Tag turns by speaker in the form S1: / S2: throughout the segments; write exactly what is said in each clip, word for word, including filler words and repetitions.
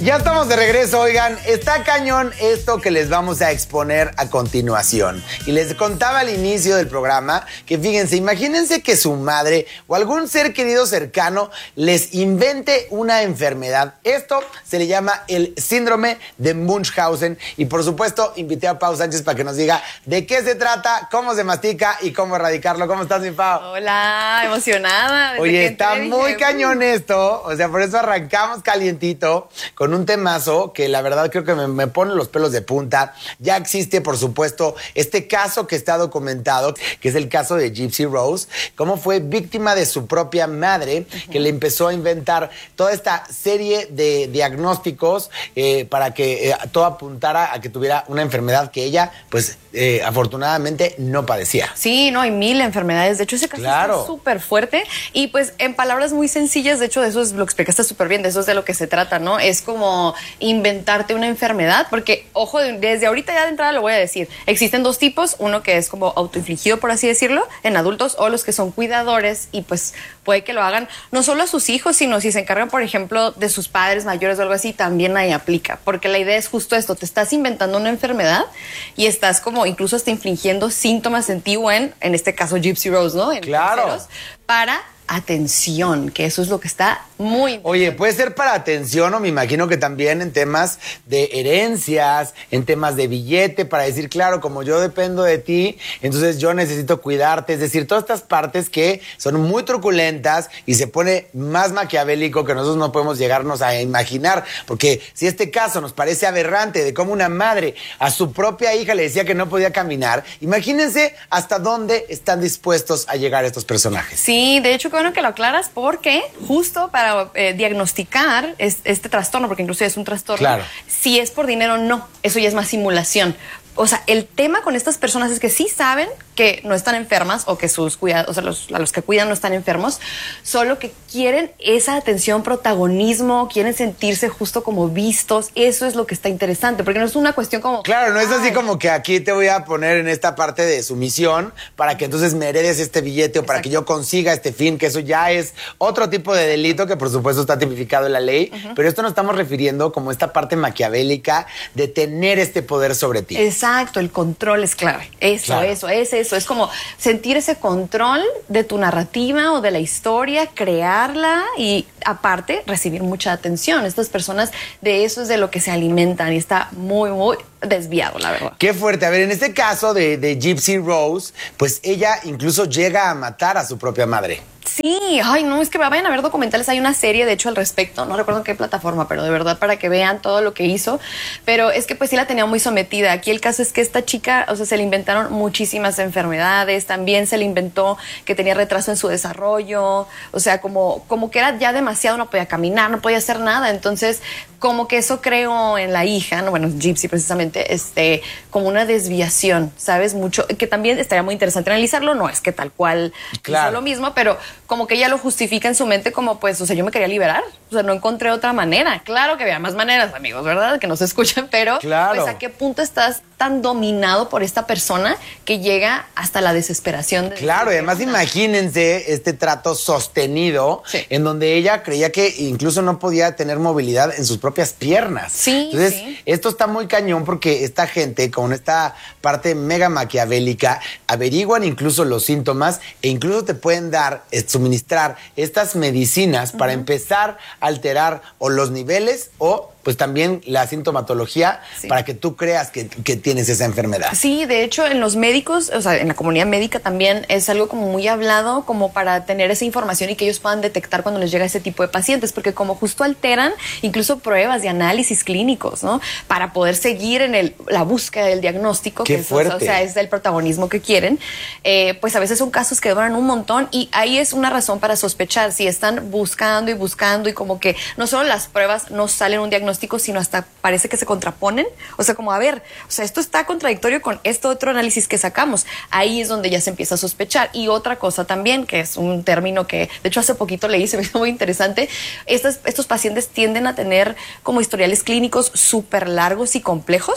S1: Ya estamos de regreso, oigan, está cañón esto que les vamos a exponer a continuación. Y les contaba al inicio del programa que fíjense, imagínense que su madre o algún ser querido cercano les invente una enfermedad. Esto se le llama el síndrome de Munchausen. Y por supuesto, invité a Pau Sánchez para que nos diga de qué se trata, cómo se mastica y cómo erradicarlo. ¿Cómo estás, mi Pau?
S2: Hola, emocionada.
S1: Oye, está muy cañón esto. O sea, por eso arrancamos calientito con un temazo que la verdad creo que me, me pone los pelos de punta. Ya existe, por supuesto, este caso que está documentado, que es el caso de Gypsy Rose, cómo fue víctima de su propia madre, uh-huh. que le empezó a inventar toda esta serie de diagnósticos eh, para que eh, todo apuntara a que tuviera una enfermedad que ella, pues, eh, afortunadamente no padecía.
S2: Sí, no, hay mil enfermedades. De hecho, ese caso
S1: claro.
S2: está súper fuerte. Y pues, en palabras muy sencillas, de hecho, de eso es lo que explicaste súper bien, de eso es de lo que se trata, ¿no? Es como inventarte una enfermedad, porque, ojo, desde ahorita ya de entrada lo voy a decir, existen dos tipos, uno que es como autoinfligido, por así decirlo, en adultos, o los que son cuidadores y pues puede que lo hagan no solo a sus hijos, sino si se encargan, por ejemplo, de sus padres mayores o algo así, también ahí aplica, porque la idea es justo esto, te estás inventando una enfermedad y estás como incluso hasta infligiendo síntomas en ti o en, en este caso Gypsy Rose, ¿no? En
S1: claro.
S2: terceros, para atención, que eso es lo que está muy...
S1: Oye, puede ser para atención o me imagino que también en temas de herencias, en temas de billete, para decir, claro, como yo dependo de ti, entonces yo necesito cuidarte. Es decir, todas estas partes que son muy truculentas y se pone más maquiavélico que nosotros no podemos llegarnos a imaginar. Porque si este caso nos parece aberrante de cómo una madre a su propia hija le decía que no podía caminar, imagínense hasta dónde están dispuestos a llegar estos personajes.
S2: Sí, de hecho, qué bueno que lo aclaras, porque justo para eh, diagnosticar es, este trastorno, porque incluso es un trastorno,
S1: claro.
S2: si es por dinero, no, eso ya es más simulación. O sea, el tema con estas personas es que sí saben que no están enfermas o que sus cuidados, o sea, los, a los que cuidan no están enfermos, solo que quieren esa atención, protagonismo, quieren sentirse justo como vistos. Eso es lo que está interesante, porque no es una cuestión como...
S1: Claro, no es así
S2: ay.
S1: como que aquí te voy a poner en esta parte de sumisión para que entonces me heredes este billete o para Exacto. que yo consiga este fin, que eso ya es otro tipo de delito que por supuesto está tipificado en la ley, uh-huh. pero esto nos estamos refiriendo como esta parte maquiavélica de tener este poder sobre ti.
S2: Es Exacto, el control es clave. Eso, claro. eso, es eso. Es como sentir ese control de tu narrativa o de la historia, crearla y aparte recibir mucha atención. Estas personas de eso es de lo que se alimentan y está muy, muy desviado, la verdad.
S1: Qué fuerte. A ver, en este caso de, de Gypsy Rose, pues ella incluso llega a matar a su propia madre.
S2: Sí, ay no, es que vayan a ver documentales, hay una serie de hecho al respecto, no recuerdo en qué plataforma, pero de verdad para que vean todo lo que hizo, pero es que pues sí la tenía muy sometida. Aquí el caso es que esta chica, o sea, se le inventaron muchísimas enfermedades, también se le inventó que tenía retraso en su desarrollo, o sea, como, como que era ya demasiado, no podía caminar, no podía hacer nada, entonces como que eso creó en la hija, no, bueno, Gypsy precisamente, este, como una desviación, ¿sabes? Mucho, que también estaría muy interesante analizarlo, no es que tal cual
S1: claro.
S2: hizo lo mismo, pero como que ella lo justifica en su mente como, pues, o sea, yo me quería liberar, o sea, no encontré otra manera. Claro que había más maneras, amigos, ¿verdad? Que no se escuchan, pero
S1: claro.
S2: pues, ¿a qué punto estás tan dominado por esta persona que llega hasta la desesperación? De
S1: claro, y además imagínense este trato sostenido sí. en donde ella creía que incluso no podía tener movilidad en sus propias piernas.
S2: Sí,
S1: Entonces,
S2: sí.
S1: esto está muy cañón porque esta gente con esta parte mega maquiavélica averiguan incluso los síntomas e incluso te pueden dar, suministrar estas medicinas uh-huh. para empezar a alterar o los niveles o pues también la sintomatología sí. para que tú creas que, que tienes esa enfermedad.
S2: Sí, de hecho en los médicos, o sea, en la comunidad médica también es algo como muy hablado como para tener esa información y que ellos puedan detectar cuando les llega ese tipo de pacientes, porque como justo alteran incluso pruebas de análisis clínicos, ¿no? Para poder seguir en el, la búsqueda del diagnóstico,
S1: Qué
S2: que
S1: fuerte.
S2: Es, o sea, es del protagonismo que quieren, eh, pues a veces son casos que duran un montón y ahí es una razón para sospechar si están buscando y buscando y como que no solo las pruebas no salen un diagnóstico, sino hasta parece que se contraponen. O sea, como a ver, o sea, esto está contradictorio con este otro análisis que sacamos. Ahí es donde ya se empieza a sospechar. Y otra cosa también, que es un término que, de hecho, hace poquito leí, se me hizo muy interesante. Estas, estos pacientes tienden a tener como historiales clínicos súper largos y complejos.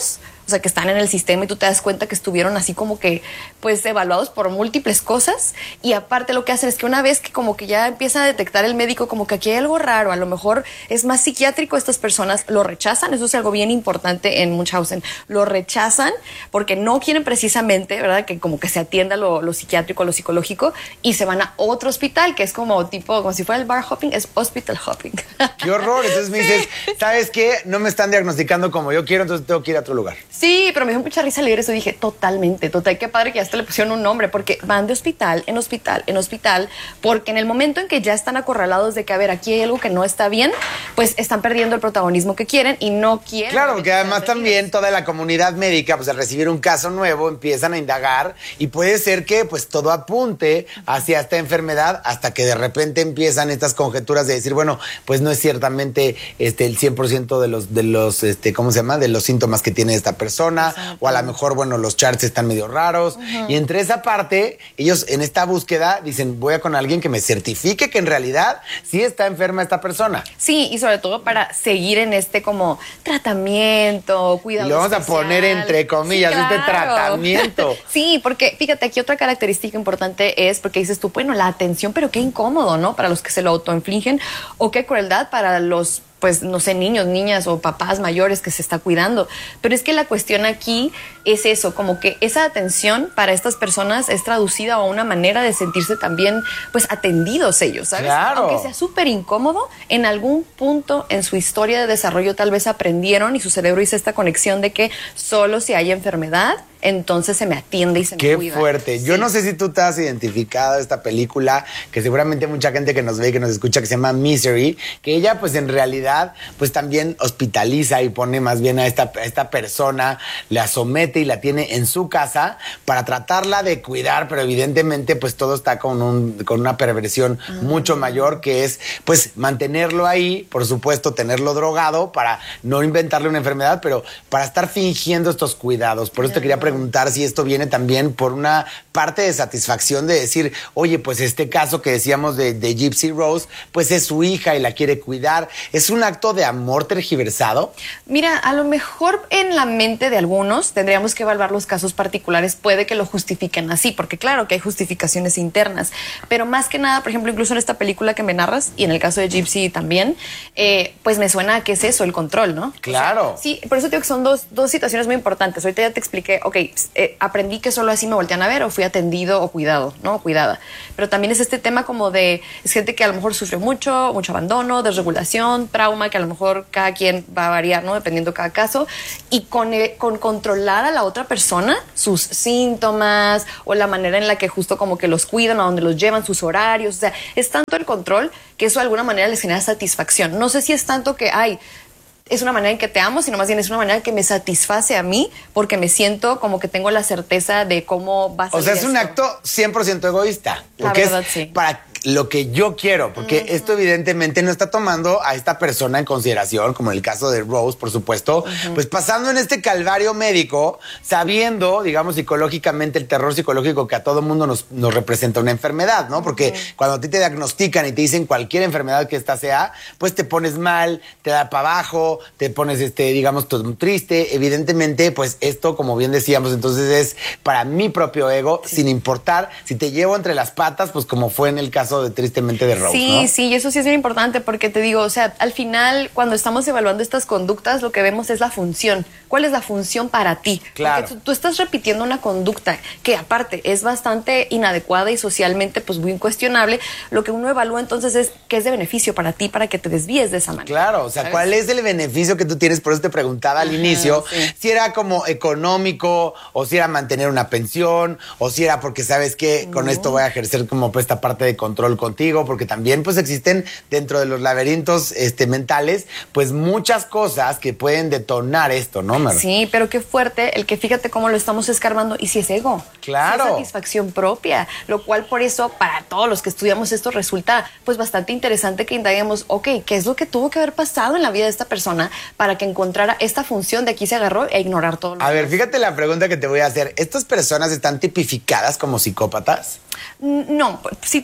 S2: o sea, que están en el sistema y tú te das cuenta que estuvieron así como que, pues, evaluados por múltiples cosas. Y aparte lo que hacen es que una vez que como que ya empieza a detectar el médico como que aquí hay algo raro, a lo mejor es más psiquiátrico, estas personas lo rechazan. Eso es algo bien importante en Munchausen. Lo rechazan porque no quieren precisamente, ¿verdad?, que como que se atienda lo, lo psiquiátrico, lo psicológico, y se van a otro hospital, que es como tipo, como si fuera el bar hopping, es hospital hopping.
S1: ¡Qué horror! Entonces me dices, ¿sabes qué? No me están diagnosticando como yo quiero, entonces tengo que ir a otro lugar.
S2: Sí, pero me dio mucha risa leer eso. Dije, totalmente, total, qué padre que ya hasta le pusieron un nombre, porque van de hospital en hospital en hospital, porque en el momento en que ya están acorralados de que, a ver, aquí hay algo que no está bien, pues están perdiendo el protagonismo que quieren y no quieren.
S1: Claro, porque además también toda la comunidad médica, pues al recibir un caso nuevo, empiezan a indagar y puede ser que pues todo apunte hacia esta enfermedad hasta que de repente empiezan estas conjeturas de decir, bueno, pues no es ciertamente este, el cien por ciento de los, de los este, ¿cómo se llama? De los síntomas que tiene esta persona. Exacto. O a lo mejor, bueno, los charts están medio raros. Uh-huh. Y entre esa parte, ellos en esta búsqueda dicen, voy a con alguien que me certifique que en realidad sí está enferma esta persona.
S2: Sí, y sobre todo para seguir en este como tratamiento, cuidado.
S1: Y lo vamos
S2: especial.
S1: a poner entre comillas, sí, claro. Este tratamiento.
S2: Sí, porque fíjate, aquí otra característica importante es porque dices tú, bueno, la atención, pero qué incómodo, ¿no? Para los que se lo autoinfligen, o qué crueldad para los, pues, no sé, niños, niñas o papás mayores que se está cuidando. Pero es que la cuestión aquí es eso, como que esa atención para estas personas es traducida a una manera de sentirse también, pues, atendidos ellos, ¿sabes?
S1: Claro.
S2: Aunque sea súper incómodo, en algún punto en su historia de desarrollo tal vez aprendieron y su cerebro hizo esta conexión de que solo si hay enfermedad, entonces se me atiende y se
S1: Qué
S2: me cuida.
S1: Qué fuerte.
S2: Sí.
S1: Yo no sé si tú te has identificado esta película, que seguramente mucha gente que nos ve y que nos escucha, que se llama Misery, que ella pues en realidad pues también hospitaliza y pone más bien a esta, a esta persona, la somete y la tiene en su casa para tratarla de cuidar, pero evidentemente pues todo está con, un, con una perversión uh-huh. mucho mayor, que es pues mantenerlo ahí, por supuesto tenerlo drogado para no inventarle una enfermedad, pero para estar fingiendo estos cuidados. Por eso te quería preguntar si esto viene también por una parte de satisfacción de decir, oye, pues este caso que decíamos de, de Gypsy Rose, pues es su hija y la quiere cuidar. ¿Es un acto de amor tergiversado?
S2: Mira, a lo mejor en la mente de algunos tendríamos que evaluar los casos particulares, puede que lo justifiquen así, porque claro que hay justificaciones internas, pero más que nada, por ejemplo, incluso en esta película que me narras, y en el caso de Gypsy también, eh, pues me suena a que es eso, el control, ¿no?
S1: Claro.
S2: O sea, sí, por eso digo que son dos, dos situaciones muy importantes. Ahorita ya te expliqué, ok, eh, aprendí que solo así me voltean a ver, o fui atendido o cuidado, ¿no? O cuidada. Pero también es este tema como de, es gente que a lo mejor sufrió mucho, mucho abandono, desregulación, trauma, que a lo mejor cada quien va a variar, ¿no? Dependiendo cada caso. Y con, eh, con controlar a la otra persona, sus síntomas, o la manera en la que justo como que los cuidan, a donde los llevan, sus horarios. O sea, es tanto el control que eso de alguna manera les genera satisfacción. No sé si es tanto que, ay, es una manera en que te amo, sino más bien es una manera que me satisface a mí, porque me siento como que tengo la certeza de cómo va a ser.
S1: O sea, es un acto cien por ciento egoísta.
S2: La verdad,
S1: es
S2: sí.
S1: Para lo que yo quiero, porque uh-huh. esto evidentemente no está tomando a esta persona en consideración, como en el caso de Rose, por supuesto, uh-huh. pues pasando en este calvario médico, sabiendo, digamos, psicológicamente, el terror psicológico que a todo mundo nos, nos representa una enfermedad, ¿no? Porque uh-huh. cuando a ti te diagnostican y te dicen cualquier enfermedad que esta sea, pues te pones mal, te da para abajo, te pones, este, digamos, todo triste. Evidentemente, pues esto, como bien decíamos, entonces es para mi propio ego, sí. sin importar si te llevo entre las patas, pues como fue en el caso de tristemente de Rose,
S2: sí,
S1: ¿no?
S2: Sí, y eso sí es bien importante, porque te digo, o sea, al final, cuando estamos evaluando estas conductas, lo que vemos es la función. ¿Cuál es la función para ti?
S1: Claro.
S2: Porque tú, tú estás repitiendo una conducta que aparte es bastante inadecuada y socialmente pues muy incuestionable. Lo que uno evalúa entonces es qué es de beneficio para ti, para que te desvíes de esa manera.
S1: Claro, o sea, ¿sabes? ¿Cuál es el beneficio que tú tienes? Por eso te preguntaba al Ajá, inicio, sí. si era como económico, o si era mantener una pensión, o si era porque sabes que con uh-huh. esto voy a ejercer como pues, esta parte de control contigo, porque también pues existen dentro de los laberintos este, mentales, pues muchas cosas que pueden detonar esto, ¿no, Mar?
S2: Sí, pero qué fuerte el que fíjate cómo lo estamos escarbando, y si es ego.
S1: Claro.
S2: Si es satisfacción propia, lo cual por eso para todos los que estudiamos esto resulta pues bastante interesante que indaguemos, ok, ¿qué es lo que tuvo que haber pasado en la vida de esta persona para que encontrara esta función? De aquí se agarró e ignorar todo lo
S1: A
S2: demás.
S1: ver, fíjate la pregunta que te voy a hacer. ¿Estas personas están tipificadas como psicópatas?
S2: No, si tiene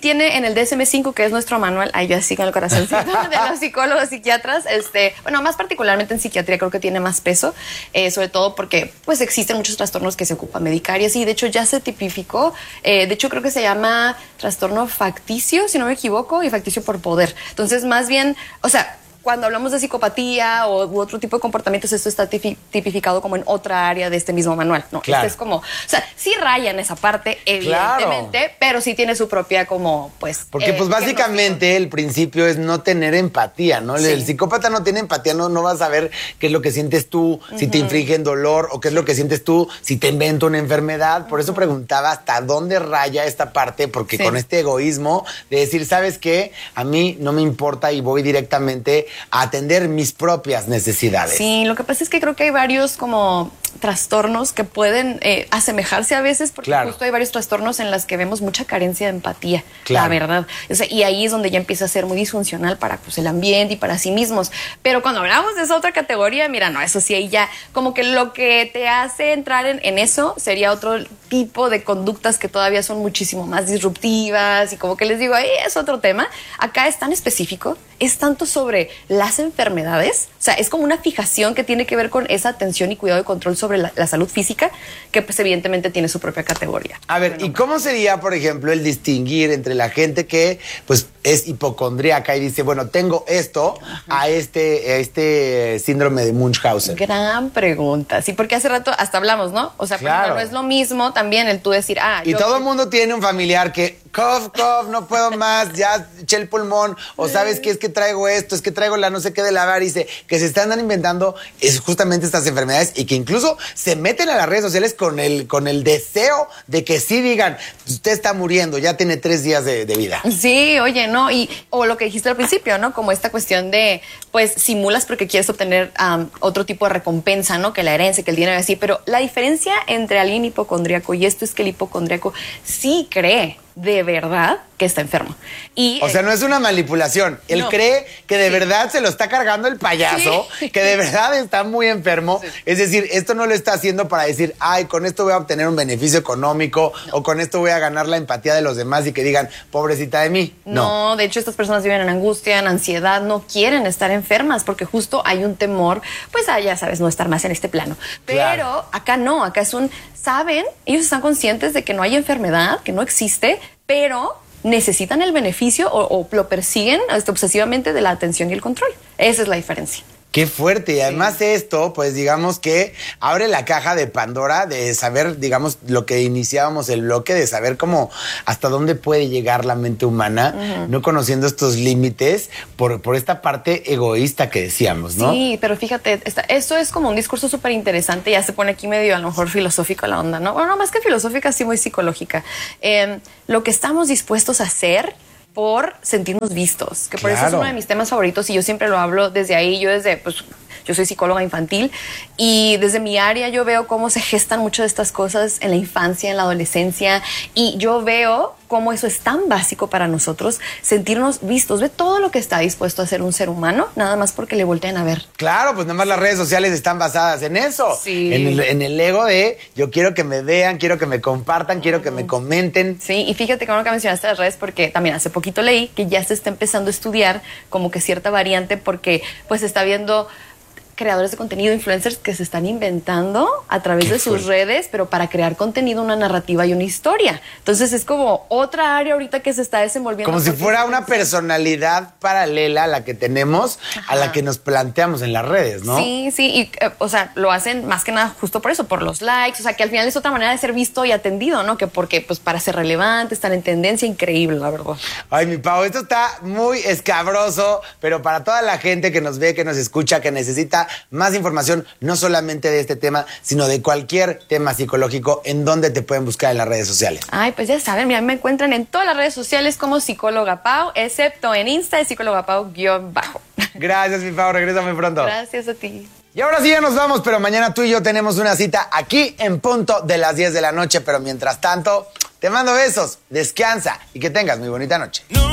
S2: en el D S M cinco, que es nuestro manual, ahí yo así con el corazoncito, de los psicólogos, psiquiatras, este, bueno, más particularmente en psiquiatría creo que tiene más peso, eh, sobre todo porque pues existen muchos trastornos que se ocupan medicar y así, de hecho ya se tipificó, eh, de hecho creo que se llama trastorno facticio, si no me equivoco, y facticio por poder. Entonces, más bien, o sea, cuando hablamos de psicopatía o u otro tipo de comportamientos, esto está tipificado como en otra área de este mismo manual, ¿no?
S1: Claro.
S2: Este es como, o sea, sí raya en esa parte, evidentemente, claro, pero sí tiene su propia como, pues...
S1: Porque eh, pues básicamente el principio es no tener empatía, ¿no? Sí. El psicópata no tiene empatía, no, no va a saber qué es lo que sientes tú, uh-huh, si te infringen dolor, o qué es lo que sientes tú, si te inventa una enfermedad. Por eso preguntaba hasta dónde raya esta parte, porque sí, con este egoísmo de decir, ¿sabes qué? A mí no me importa y voy directamente a atender mis propias necesidades.
S2: Sí, lo que pasa es que creo que hay varios como trastornos que pueden eh, asemejarse a veces, porque claro, justo hay varios trastornos en los que vemos mucha carencia de empatía, claro, la verdad. O sea, y ahí es donde ya empieza a ser muy disfuncional para pues, el ambiente y para sí mismos. Pero cuando hablamos de esa otra categoría, mira, no, eso sí, ahí ya como que lo que te hace entrar en, en eso sería otro tipo de conductas que todavía son muchísimo más disruptivas y como que les digo, ahí es otro tema. Acá es tan específico, es tanto sobre las enfermedades, o sea, es como una fijación que tiene que ver con esa atención y cuidado y control sobre la, la salud física, que pues evidentemente tiene su propia categoría.
S1: A ver, ¿y cómo sería, por ejemplo, el distinguir entre la gente que pues es hipocondríaca y dice, bueno, tengo esto, a este, a este síndrome de Munchausen?
S2: Gran pregunta, sí, porque hace rato hasta hablamos, ¿no? O sea, claro, no es lo mismo también el tú decir, ah,
S1: y
S2: yo...
S1: todo el mundo tiene un familiar que, cough, cough, no puedo más, ya eché el pulmón, o sabes qué es que traigo esto, es que traigo la no sé qué de la varice, que se están inventando es justamente estas enfermedades y que incluso se meten a las redes sociales con el, con el deseo de que sí digan, usted está muriendo, ya tiene tres días de, de vida.
S2: Sí, oye, no, y o lo que dijiste al principio, ¿no? Como esta cuestión de, pues, simulas porque quieres obtener um, otro tipo de recompensa, ¿no? Que la herencia, que el dinero y así, pero la diferencia entre alguien hipocondríaco y esto es que el hipocondríaco sí cree de verdad que está enfermo. Y,
S1: o sea, no es una manipulación. Él no, cree que de sí, verdad se lo está cargando el payaso, sí, que de verdad está muy enfermo. Sí. Es decir, esto no lo está haciendo para decir, ay, con esto voy a obtener un beneficio económico, no, o con esto voy a ganar la empatía de los demás y que digan, pobrecita de mí.
S2: No, no, de hecho, estas personas viven en angustia, en ansiedad, no quieren estar enfermas porque justo hay un temor, pues, a, ya sabes, no estar más en este plano. Pero claro, acá no, acá es un, saben, ellos están conscientes de que no hay enfermedad, que no existe, pero necesitan el beneficio o, o lo persiguen este, obsesivamente de la atención y el control. Esa es la diferencia.
S1: Qué fuerte. Y además sí, esto, pues digamos que abre la caja de Pandora de saber, digamos, lo que iniciábamos el bloque, de saber cómo, hasta dónde puede llegar la mente humana, uh-huh, no conociendo estos límites por, por esta parte egoísta que decíamos, ¿no?
S2: Sí, pero fíjate, esta, eso es como un discurso súper interesante, ya se pone aquí medio a lo mejor filosófico la onda, ¿no? Bueno, no, más que filosófica, sí muy psicológica. Eh, lo que estamos dispuestos a hacer por sentirnos vistos, que por claro, eso es uno de mis temas favoritos y yo siempre lo hablo desde ahí, yo desde, pues, yo soy psicóloga infantil y desde mi área yo veo cómo se gestan muchas de estas cosas en la infancia, en la adolescencia y yo veo cómo eso es tan básico para nosotros, sentirnos vistos, ve todo lo que está dispuesto a hacer un ser humano, nada más porque le volteen a ver.
S1: Claro, pues nada más las redes sociales están basadas en eso,
S2: sí,
S1: en, el, en el ego de yo quiero que me vean, quiero que me compartan, quiero que me comenten.
S2: Sí, y fíjate que bueno que mencionaste las redes porque también hace poquito leí que ya se está empezando a estudiar como que cierta variante porque pues se está viendo creadores de contenido, influencers que se están inventando a través de sus redes, pero para crear contenido, una narrativa y una historia. Entonces es como otra área ahorita que se está desenvolviendo.
S1: Como si fuera una personalidad paralela a la que tenemos, ajá, a la que nos planteamos en las redes, ¿no?
S2: Sí, sí, y eh, o sea, lo hacen más que nada justo por eso, por los likes, o sea, que al final es otra manera de ser visto y atendido, ¿no? Que porque, pues, para ser relevante, estar en tendencia, increíble, la verdad.
S1: Ay, mi Pau, esto está muy escabroso, pero para toda la gente que nos ve, que nos escucha, que necesita más información, no solamente de este tema, sino de cualquier tema psicológico, ¿en dónde te pueden buscar en las redes sociales?
S2: Ay, pues ya saben, mira, me encuentran en todas las redes sociales como Psicóloga Pau, excepto en Insta de Psicóloga Pau guión bajo.
S1: Gracias, mi Pau, regresa muy pronto.
S2: Gracias a ti.
S1: Y ahora sí ya nos vamos, pero mañana tú y yo tenemos una cita aquí en punto de las diez de la noche, pero mientras tanto, te mando besos, descansa y que tengas muy bonita noche. No.